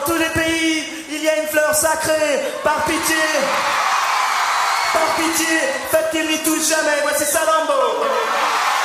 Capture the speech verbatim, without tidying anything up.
tous les pays, il y a une fleur sacrée. Par pitié, par pitié, faites qu'il n'y touche jamais. Voici Salambo.